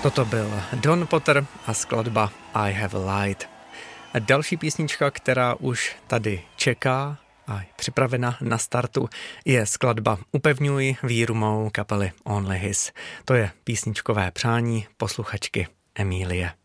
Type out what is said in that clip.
Toto byl Don Potter a skladba I Have a Light. A další písnička, která už tady čeká a je připravena na startu, je skladba Upevňuj víru mou kapely Only His. To je písničkové přání posluchačky Emílie.